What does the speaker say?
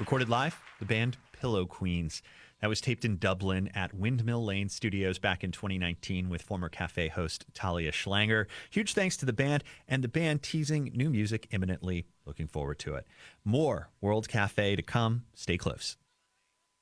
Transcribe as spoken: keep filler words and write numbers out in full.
Recorded live, the band Pillow Queens. That was taped in Dublin at Windmill Lane Studios back in twenty nineteen with former cafe host Talia Schlanger. Huge thanks to the band, and the band teasing new music imminently. Looking forward to it. More World Cafe to come. Stay close.